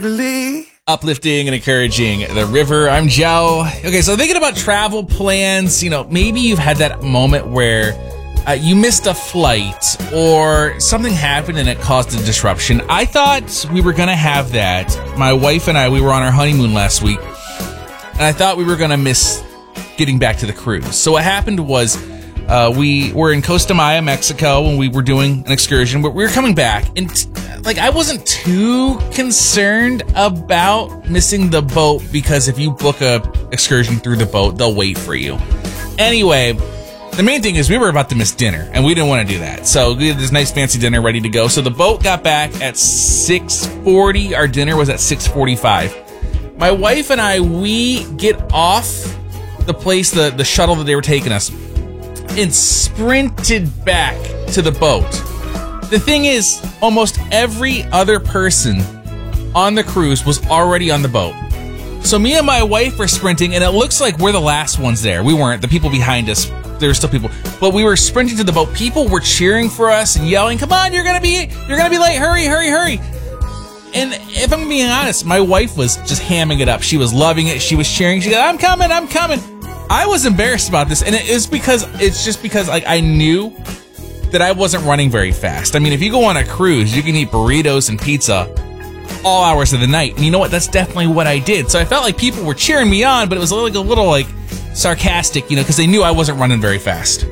Uplifting and encouraging the river. I'm Joe. Okay, so thinking about travel plans, maybe you've had that moment where you missed a flight or something happened and it caused a disruption. I thought we were going to have that. My wife and I, we were on our honeymoon last week, and I thought we were going to miss getting back to the cruise. So what happened was we were in Costa Maya, Mexico, when we were doing an excursion, but we were coming back, and I wasn't too concerned about missing the boat, because if you book a excursion through the boat, they'll wait for you. Anyway, the main thing is we were about to miss dinner, and we didn't want to do that. So we had this nice fancy dinner ready to go. So the boat got back at 6:40. Our dinner was at 6:45. My wife and I, we get off the place, the shuttle that they were taking us, and sprinted back to the boat. The thing is, almost every other person on the cruise was already on the boat. So me and my wife were sprinting, and it looks like we're the last ones there. We weren't. The people behind us, there were still people. But we were sprinting to the boat. People were cheering for us and yelling, "Come on, you're gonna be late. Hurry, hurry, hurry." And if I'm being honest, my wife was just hamming it up. She was loving it. She was cheering. She goes, I'm coming. I was embarrassed about this, and it's just because I knew that I wasn't running very fast. I mean, if you go on a cruise, you can eat burritos and pizza all hours of the night. And you know what? That's definitely what I did. So I felt like people were cheering me on, but it was a little sarcastic, because they knew I wasn't running very fast.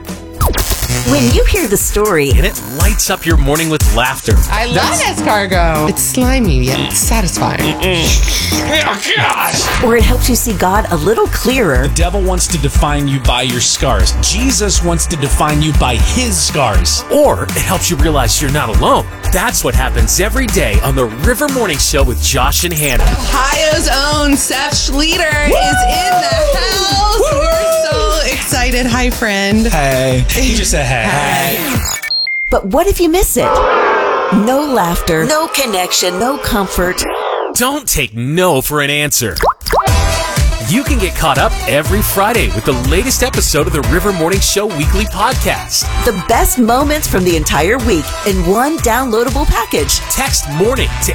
When you hear the story, and it lights up your morning with laughter. I love escargot. It's slimy yet satisfying. Oh, gosh! Or it helps you see God a little clearer. The devil wants to define you by your scars. Jesus wants to define you by his scars. Or it helps you realize you're not alone. That's what happens every day on the River Morning Show with Josh and Hannah. Ohio's own Seth Schleter is in the house. Woo! We're so excited. Hi, friend. Hey. He just said hey. But what if you miss it? No laughter, no connection, no comfort. Don't take no for an answer. You can get caught up every Friday with the latest episode of the River Morning Show weekly podcast. The best moments from the entire week in one downloadable package. Text MORNING to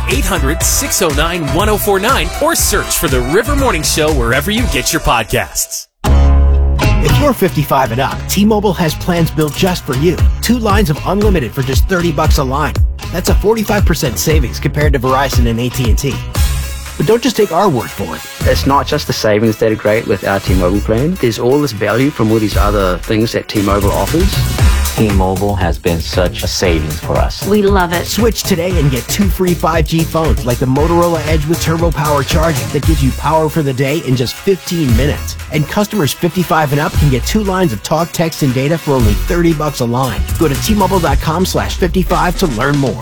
800-609-1049 or search for the River Morning Show wherever you get your podcasts. If you're 55 and up, T-Mobile has plans built just for you. 2 lines of unlimited for just $30 a line. That's a 45% savings compared to Verizon and AT&T. But don't just take our word for it. It's not just the savings that are great with our T-Mobile plan. There's all this value from all these other things that T-Mobile offers. T-Mobile has been such a savings for us. We love it. Switch today and get 2 free 5G phones like the Motorola Edge with Turbo Power charging that gives you power for the day in just 15 minutes. And customers 55 and up can get 2 lines of talk, text, and data for only $30 a line. Go to T-Mobile.com/55 to learn more.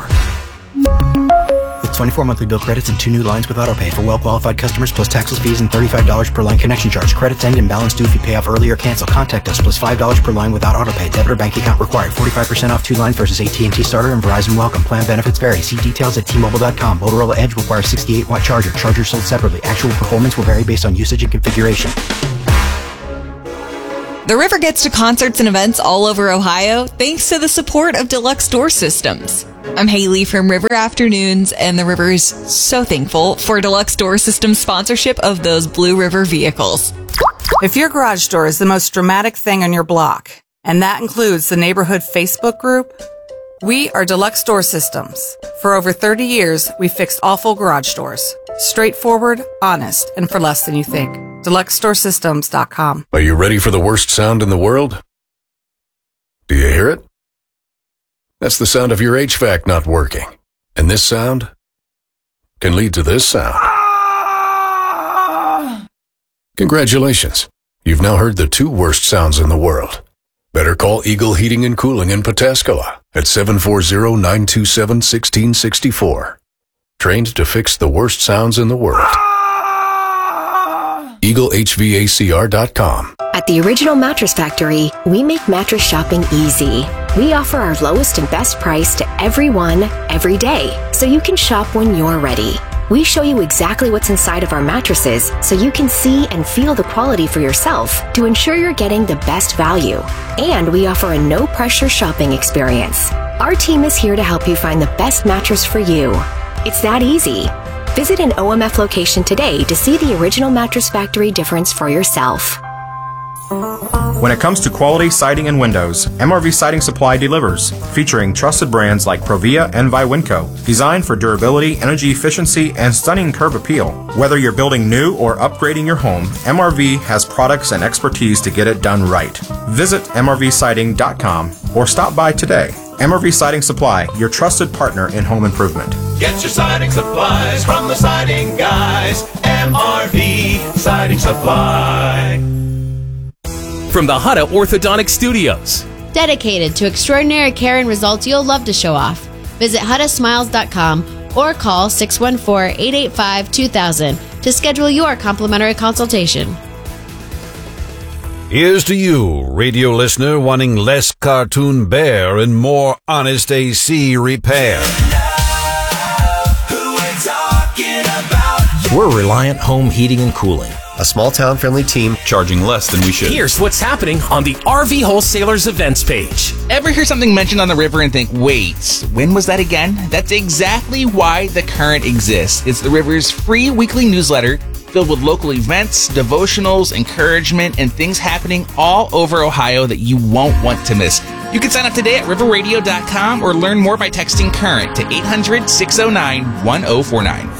With 24 monthly bill credits and 2 new lines with autopay for well-qualified customers plus taxes, fees, and $35 per line connection charge. Credits end and balance due if you pay off early or cancel. Contact us plus $5 per line without autopay. Debit or bank account required. 45% off 2 lines versus AT&T Starter and Verizon Welcome. Plan benefits vary. See details at T-Mobile.com. Motorola Edge requires 68-watt charger. Chargers sold separately. Actual performance will vary based on usage and configuration. The River gets to concerts and events all over Ohio thanks to the support of Deluxe Door Systems. I'm Haley from River Afternoons, and the River is so thankful for Deluxe Door Systems' sponsorship of those Blue River vehicles. If your garage door is the most dramatic thing on your block, and that includes the neighborhood Facebook group, we are Deluxe Door Systems. For over 30 years, we fixed awful garage doors. Straightforward, honest, and for less than you think. DeluxeDoorSystems.com. Are you ready for the worst sound in the world? Do you hear it? That's the sound of your HVAC not working. And this sound can lead to this sound. Congratulations. You've now heard the 2 worst sounds in the world. Better call Eagle Heating and Cooling in Pataskala at 740-927-1664. Trained to fix the worst sounds in the world. EagleHVACR.com. At the Original Mattress Factory, we make mattress shopping easy. We offer our lowest and best price to everyone, every day, so you can shop when you're ready. We show you exactly what's inside of our mattresses so you can see and feel the quality for yourself to ensure you're getting the best value. And we offer a no-pressure shopping experience. Our team is here to help you find the best mattress for you. It's that easy. Visit an OMF location today to see the original Mattress Factory difference for yourself. When it comes to quality siding and windows, MRV Siding Supply delivers, featuring trusted brands like Provia and Viwinco, designed for durability, energy efficiency, and stunning curb appeal. Whether you're building new or upgrading your home, MRV has products and expertise to get it done right. Visit mrvsiding.com or stop by today. MRV Siding Supply, your trusted partner in home improvement. Get your siding supplies from the siding guys. MRV Siding Supply. From the Hutta Orthodontic Studios. Dedicated to extraordinary care and results you'll love to show off. Visit HuttaSmiles.com or call 614-885-2000 to schedule your complimentary consultation. Here's to you, radio listener wanting less cartoon bear and more honest AC repair. We're Reliant Home Heating and Cooling, a small-town friendly team charging less than we should. Here's what's happening on the RV Wholesalers events page. Ever hear something mentioned on the river and think, wait, when was that again? That's exactly why The Current exists. It's the river's free weekly newsletter filled with local events, devotionals, encouragement, and things happening all over Ohio that you won't want to miss. You can sign up today at riverradio.com or learn more by texting CURRENT to 800-609-1049.